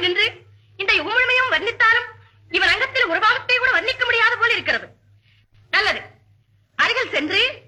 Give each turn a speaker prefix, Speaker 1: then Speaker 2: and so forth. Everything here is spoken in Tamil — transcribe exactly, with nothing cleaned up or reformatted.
Speaker 1: முன்னால் நின்று இந்த முழுமையும் வர்ணித்தாலும் இவன் அங்கத்தில் ஒரு பாகத்தை கூட வர்ணிக்க முடியாத போல இருக்கிறது. நல்லது, அருகில் சென்று